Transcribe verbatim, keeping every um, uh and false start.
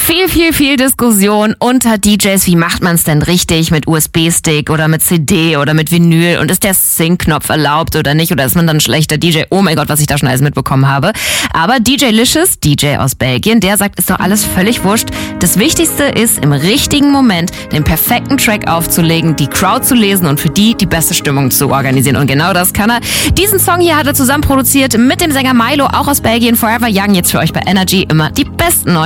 viel, viel, viel Diskussion unter D Js. Wie macht man es denn richtig mit U S B-Stick oder mit C D oder mit Vinyl? Und ist der Sync-Knopf erlaubt oder nicht? Oder ist man dann ein schlechter D J? Oh mein Gott, was ich da schon alles mitbekommen habe. Aber D J Licious, D J aus Belgien, der sagt, ist doch alles völlig wurscht. Das Wichtigste ist, im richtigen Moment den perfekten Track aufzulegen, die Crowd zu lesen und für die die beste Stimmung zu organisieren. Und genau das kann er. Diesen Song hier hat er zusammen produziert mit dem Sänger Milo, auch aus Belgien. Forever Young, jetzt für euch bei Energy immer die besten neuen